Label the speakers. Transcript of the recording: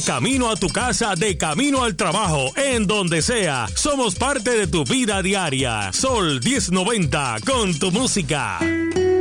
Speaker 1: camino a tu casa, de camino al trabajo, en donde sea. Somos parte de tu vida diaria. Sol 1090 con tu música.